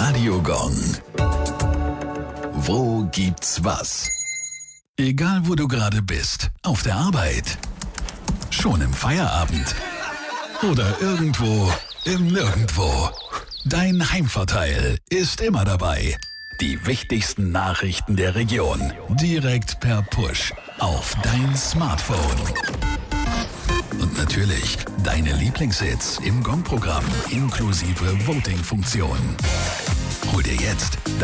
Radio Gong. Wo gibt's was? Egal wo du gerade bist, auf der Arbeit, schon im Feierabend oder irgendwo im Nirgendwo. Dein Heimvorteil ist immer dabei. Die wichtigsten Nachrichten der Region direkt per Push auf dein Smartphone. Und natürlich deine Lieblingshits im Gong-Programm inklusive Voting-Funktion. Hol dir jetzt